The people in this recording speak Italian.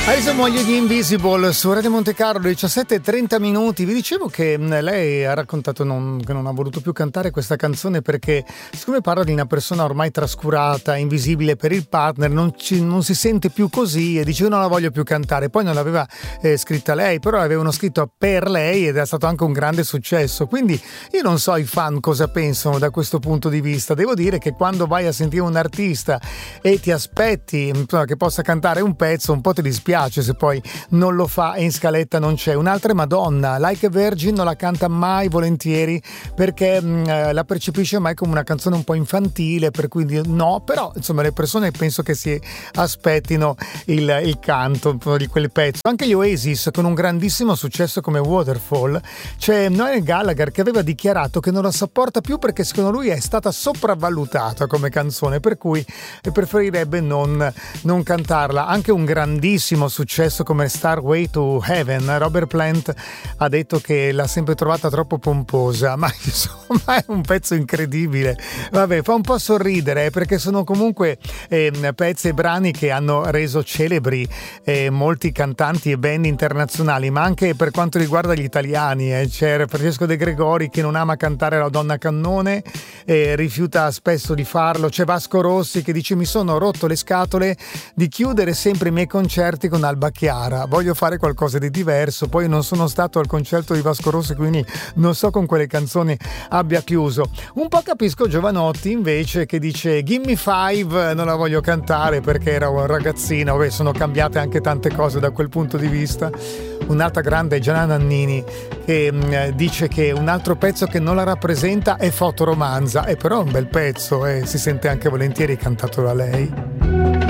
Adesso moglie di Invisible su Radio Monte Carlo, 17:30 minuti. Vi dicevo che lei ha raccontato che non ha voluto più cantare questa canzone perché, siccome parla di una persona ormai trascurata, invisibile per il partner, non si sente più così e dice io non la voglio più cantare. Poi non l'aveva scritta lei, però l'avevano scritto per lei ed è stato anche un grande successo. Quindi io non so i fan cosa pensano da questo punto di vista. Devo dire che quando vai a sentire un artista e ti aspetti che possa cantare un pezzo, un po' ti dispiace se poi non lo fa e in scaletta non c'è. Un'altra è Madonna, Like a Virgin non la canta mai volentieri perché la percepisce mai come una canzone un po' infantile, per cui no, però insomma le persone penso che si aspettino il canto di quel pezzo. Anche gli Oasis con un grandissimo successo come Waterfall, c'è Noel Gallagher che aveva dichiarato che non la sopporta più perché secondo lui è stata sopravvalutata come canzone, per cui preferirebbe non cantarla. Anche un grandissimo successo come Starway to Heaven, Robert Plant ha detto che l'ha sempre trovata troppo pomposa, ma insomma è un pezzo incredibile. Vabbè, fa un po' sorridere perché sono comunque pezzi e brani che hanno reso celebri molti cantanti e band internazionali, ma anche per quanto riguarda gli italiani. C'è Francesco De Gregori che non ama cantare La donna cannone, rifiuta spesso di farlo. C'è Vasco Rossi che dice mi sono rotto le scatole di chiudere sempre i miei concerti con Alba Chiara, voglio fare qualcosa di diverso. Poi non sono stato al concerto di Vasco Rossi, quindi non so con quelle canzoni abbia chiuso. Un po' capisco Giovanotti invece che dice Gimme Five non la voglio cantare perché era un ragazzino. Vabbè, sono cambiate anche tante cose da quel punto di vista. Un'altra grande è Gianna Nannini che dice che un altro pezzo che non la rappresenta è Fotoromanza, e però è un bel pezzo e si sente anche volentieri cantato da lei.